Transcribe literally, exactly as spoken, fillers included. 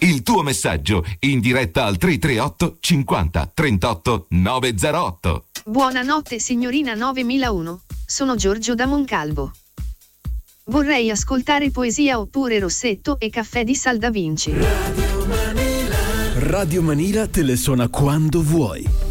Il tuo messaggio in diretta al tre tre otto cinquanta trentotto novecentotto. Buonanotte signorina novemilauno, sono Giorgio da Moncalvo. Vorrei ascoltare poesia oppure Rossetto e caffè di Saldavinci. Radio Manila te le suona quando vuoi.